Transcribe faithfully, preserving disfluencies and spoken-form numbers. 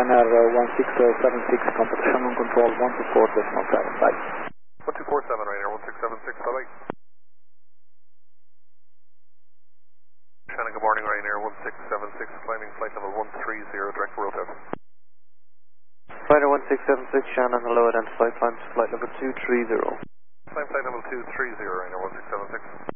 Ryanair uh, one six seven six, contact Shannon control one two four decimal seven, bye. one two four seven, Ryanair one six seven six, bye bye. Shannon, good morning, Ryanair one six seven six, climbing flight level one three zero, direct road out. Ryanair one six seven six, Shannon, hello, identify, climb to flight level two three zero. Climb flight level two three zero, Ryanair one six seven six.